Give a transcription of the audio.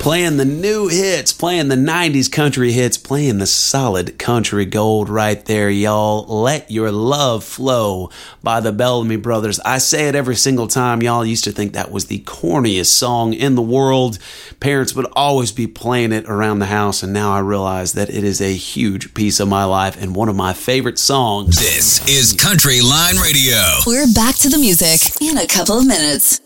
Playing the new hits, playing the 90s country hits, playing the solid country gold right there, y'all. Let Your Love Flow by the Bellamy Brothers. I say it every single time, y'all. I used to think that was the corniest song in the world. Parents would always be playing it around the house, and now I realize that it is a huge piece of my life and one of my favorite songs. This is Country Line Radio. We're back to the music in a couple of minutes.